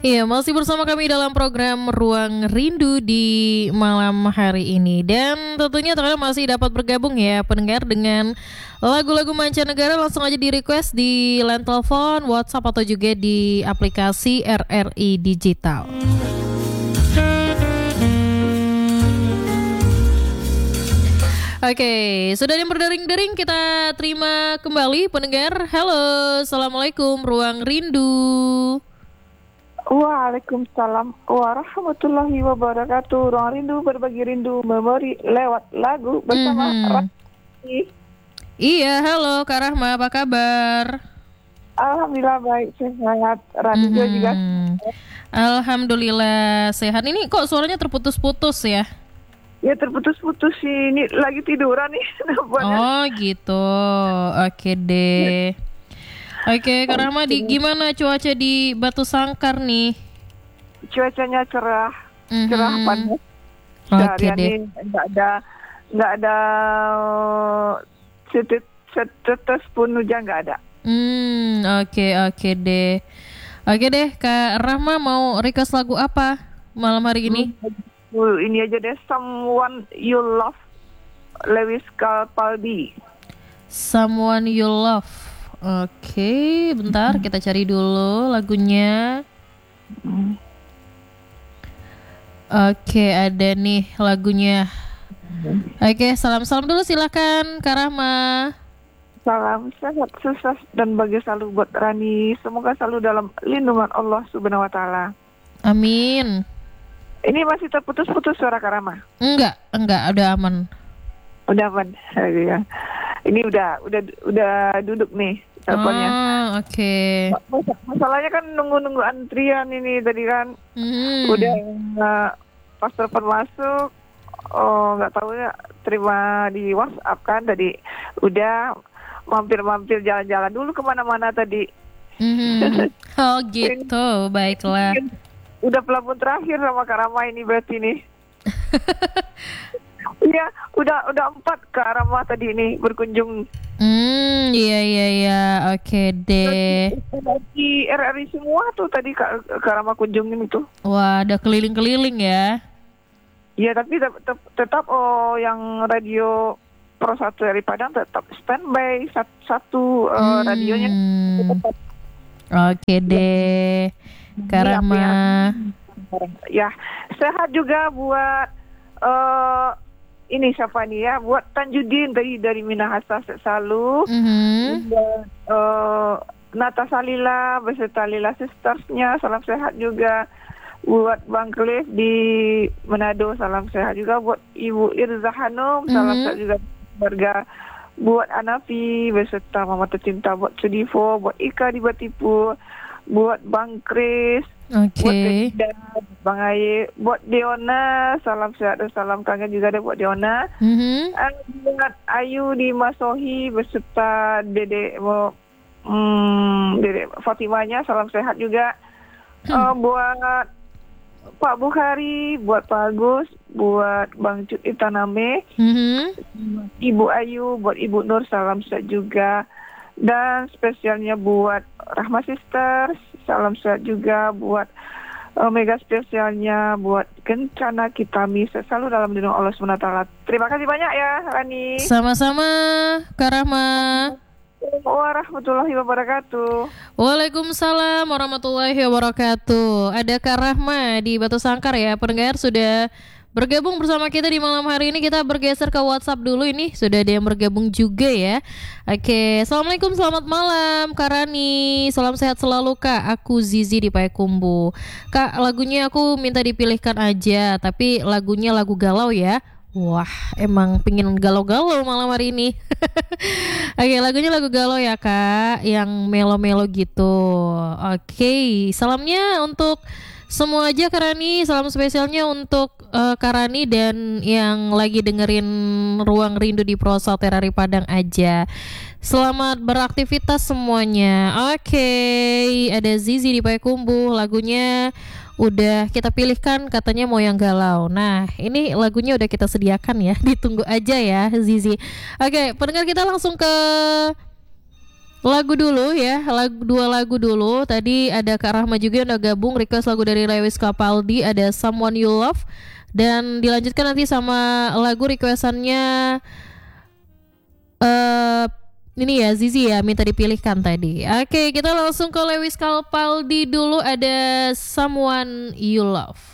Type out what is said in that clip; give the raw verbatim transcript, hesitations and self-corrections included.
Iya, masih bersama kami dalam program Ruang Rindu di malam hari ini. Dan tentunya teman masih dapat bergabung ya pendengar dengan lagu-lagu mancanegara. Langsung aja di request di line telepon, WhatsApp atau juga di aplikasi R R I Digital. Oke, sudah yang berdering-dering kita terima kembali pendengar. Halo, Assalamualaikum Ruang Rindu. Waalaikumsalam warahmatullahi wabarakatuh. Ruang Rindu, berbagi rindu, memori lewat lagu bersama Mhm. Rani. Iya, halo Kak Rahma, apa kabar? Alhamdulillah baik, sehat. Rani juga juga. Mhm. Alhamdulillah sehat. Ini kok suaranya terputus-putus ya? Ya terputus-putus sih, ini lagi tiduran nih. Nampaknya. Oh gitu, oke deh. Oke, Kak Rahma, di gimana cuaca di Batu Sangkar nih? Cuacanya cerah, Mhm. cerah panas. Oke Seharian deh. ini nggak ada nggak ada setet- setetes pun hujan nggak ada. Hmm, oke oke deh. Oke deh, Kak Rahma mau request lagu apa malam hari ini? Uh, ini aja deh, Someone You Love, Lewis Capaldi. Someone You Love. Oke, bentar kita cari dulu lagunya. Oke, ada nih lagunya. Oke, salam-salam dulu silakan Kak Rahma. Salam sehat, sukses dan bahagia selalu buat Rani. Semoga selalu dalam lindungan Allah Subhanahu wa taala. Amin. Ini masih terputus-putus suara Karama. Enggak, enggak, udah aman. Udah aman. Ya. Ini udah udah udah duduk nih teleponnya. Oh, oke. Mas- Masalahnya kan nunggu-nunggu antrian ini tadi kan. Hmm. Udah uh, pas telepon masuk, oh nggak tahu ya, terima di WhatsApp kan tadi. Udah mampir-mampir jalan-jalan dulu kemana-mana tadi. Mhm. Oh gitu, baiklah. Udah pelabun terakhir sama Kak Rama ini berarti nih. Iya, udah udah empat Kak Rama tadi ini berkunjung. Hmm, iya iya iya, oke deh. Di R R I semua tuh tadi Kak, Kak Rama kunjungin itu. Wah, ada keliling-keliling ya. Iya, tapi tetap, tetap, tetap oh yang radio Pro satu dari Padang tetap standby satu, satu uh, Hmm. radionya tetap. Oke deh, Kak Ini apa Rahma. ya? Ya, sehat juga buat uh, ini siapa nih ya? Buat Tanjudin dari dari Minahasa selalu. Mhm. Buat uh, Natasha Lila beserta Lila Sistersnya, salam sehat juga. Buat Bang Cliff di Manado, salam sehat juga. Buat Ibu Irza Hanum, salam Mhm. sehat juga keluarga. Buat Anafi beserta Mama Tercinta, buat Sudifo, buat Ika di Batipu, buat Bang Chris, buat Oke. Tenda, Bang Aye, buat Deona, salam sehat dan salam kangen juga ada buat Deona. Mhm. Uh, buat Ayu di Masohi beserta Dede, uh, hmm, Dede Fatimanya, salam sehat juga. Uh, buat Pak Bukhari, buat Pak Agus, buat Bang Cut Itaname, Mhm. Ibu Ayu, buat Ibu Nur, salam sehat juga. Dan spesialnya buat Rahma Sisters, salam sehat juga. Buat uh, mega spesialnya buat Kencana Kitami, selalu dalam lindungan Allah subhanahu wa taala. Terima kasih banyak ya Rani. Sama-sama, Kak Rahma. Warahmatullahi wabarakatuh. Waalaikumsalam warahmatullahi wabarakatuh. Ada Kak Rahma di Batu Sangkar ya. Pendengar sudah bergabung bersama kita di malam hari ini. Kita bergeser ke WhatsApp dulu ini. Sudah ada yang bergabung juga ya. Oke, Assalamualaikum, selamat malam Kak Rani. Salam sehat selalu Kak. Aku Zizi di Payakumbu. Kak, lagunya aku minta dipilihkan aja. Tapi lagunya lagu galau ya. Wah, emang pingin galau-galau malam hari ini. Oke, lagunya lagu galau ya Kak, yang melo-melo gitu. Oke, salamnya untuk semua aja Kak Rani. Salam spesialnya untuk uh, Kak Rani dan yang lagi dengerin Ruang Rindu di Pro R R I Padang aja. Selamat beraktivitas semuanya. Oke, ada Zizi di Payakumbuh. Lagunya udah kita pilihkan, katanya mau yang galau. Nah, ini lagunya udah kita sediakan ya. Ditunggu aja ya Zizi. Oke, pendengar, kita langsung ke lagu dulu ya, lagu dua lagu dulu. Tadi ada Kak Rahma juga yang udah gabung request lagu dari Lewis Capaldi, ada Someone You Love, dan dilanjutkan nanti sama lagu requestannya eh ini ya Zizi ya, minta dipilihkan tadi. Oke, kita langsung ke Lewis Capaldi dulu, ada Someone You Love.